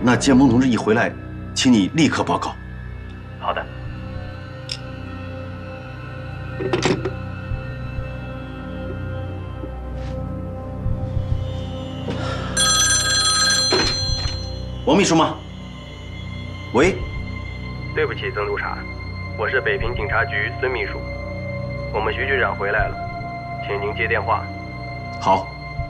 那建峰同志一回来，请你立刻报告。 好的。 王秘书吗？喂。 对不起，曾督察，我是北平警察局孙秘书。我们徐局长回来了，请您接电话。 好。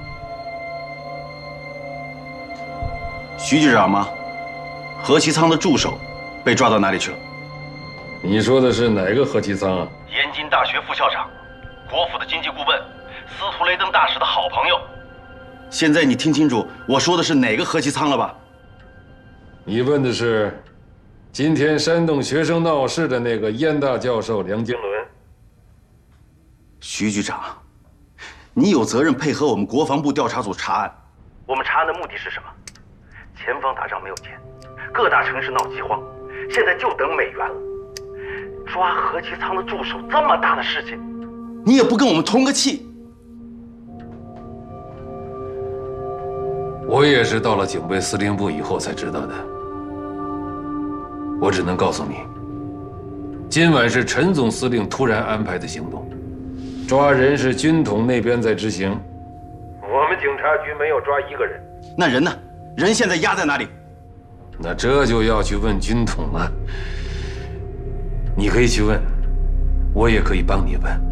徐局长吗？何其仓的助手被抓到哪里去了？ 你说的是哪个何其仓啊？ 燕京大学副校长，国府的经济顾问，司徒雷登大使的好朋友。现在你听清楚我说的是哪个何其仓了吧？ 你问的是今天煽动学生闹事的那个燕大教授梁经纶。 徐局长，你有责任配合我们国防部调查组查案。 我们查案的目的是什么？前方打仗没有钱，各大城市闹饥荒，现在就等美援了。抓何其仓的助手，这么大的事情， 你也不跟我们通个气。 我也是到了警备司令部以后才知道的。我只能告诉你，今晚是陈总司令突然安排的行动，抓人是军统那边在执行，我们警察局没有抓一个人。 那人呢？人现在押在哪里？ 那这就要去问军统了。你可以去问，我也可以帮你问。